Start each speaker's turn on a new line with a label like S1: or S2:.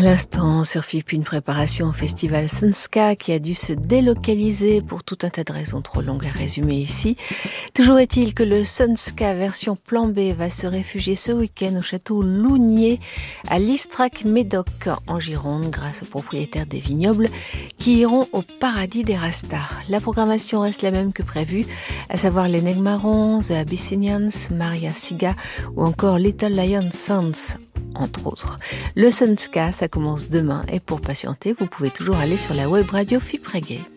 S1: l'instant, sur FIP, une préparation au festival Sunska qui a dû se délocaliser pour tout un tas de raisons trop longues à résumer ici. Toujours est-il que le Sunska version plan B va se réfugier ce week-end au château Lougnier à Listrac-Médoc en Gironde grâce aux propriétaires des vignobles qui iront au paradis des Rastas. La programmation reste la même que prévu, à savoir les Negmarons, The Abyssinians, Maria Siga ou encore Little Lion Sons, entre autres. Le Sunska, ça commence demain et pour patienter, vous pouvez toujours aller sur la web radio FIP Reggae.